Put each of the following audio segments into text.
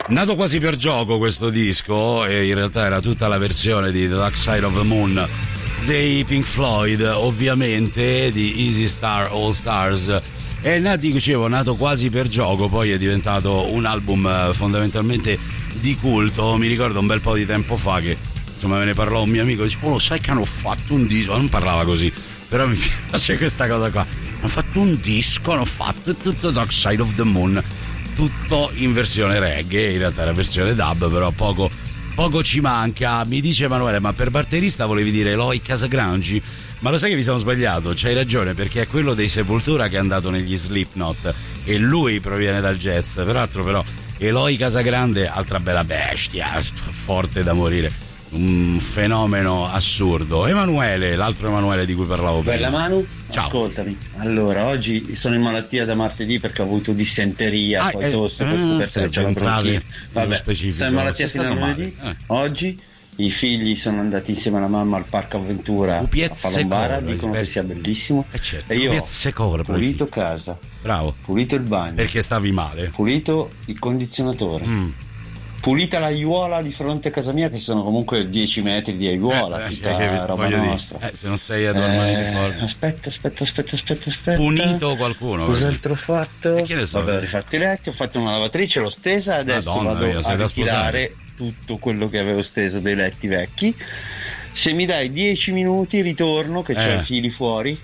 Nato quasi per gioco questo disco, e in realtà era tutta la versione di The Dark Side of the Moon dei Pink Floyd, ovviamente di Easy Star All Stars. E dicevo, nato quasi per gioco, poi è diventato un album fondamentalmente di culto. Mi ricordo un bel po' di tempo fa che insomma me ne parlò un mio amico, dice: lo sai che hanno fatto un disco, non parlava così, però mi piace questa cosa qua, hanno fatto un disco, hanno fatto tutto Dark Side of the Moon, tutto in versione reggae, in realtà era versione dub, però poco ci manca. Mi dice Emanuele: ma per batterista volevi dire Eloy Casagrangi? Ma lo sai che mi sono sbagliato, c'hai ragione, perché è quello dei Sepoltura che è andato negli Slipknot e lui proviene dal jazz. Peraltro però Eloy Casagrande, altra bella bestia, forte da morire, un fenomeno assurdo. Emanuele, l'altro Emanuele di cui parlavo prima. Bella Manu, ciao. Ascoltami. Allora, oggi sono in malattia da martedì perché ho avuto dissenteria, poi tosse, poi scoperto che c'è la bronchite. Vabbè, sono in malattia fino a lunedì. Oggi i figli sono andati insieme alla mamma al parco avventura a Palombara, dicono che sia bellissimo. Certo, e io ho pulito casa, bravo, pulito il bagno perché stavi male, pulito il condizionatore, pulita l'aiuola di fronte a casa mia, che sono comunque 10 metri di aiuola, tutta roba nostra. Se non sei a dormire fuori. Aspetta. Punito qualcuno. Cos'altro ho fatto? Che ne so? Vabbè, ho rifatto i letti, ho fatto una lavatrice, l'ho stesa, adesso vado a ritirare tutto quello che avevo steso dei letti vecchi. Se mi dai 10 minuti ritorno, che c'ho i fili fuori.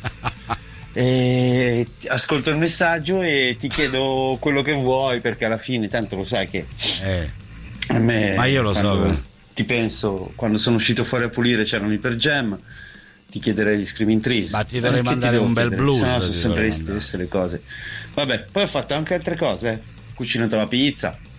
E ascolto il messaggio e ti chiedo quello che vuoi, perché alla fine tanto lo sai che a me, ma io lo so, ti penso, quando sono uscito fuori a pulire c'erano i Per Jam, ti chiederei gli Screaming Trees, ma ti dovrei mandare un bel blues, sono sempre le stesse le cose. Vabbè, poi ho fatto anche altre cose, ho cucinato la pizza,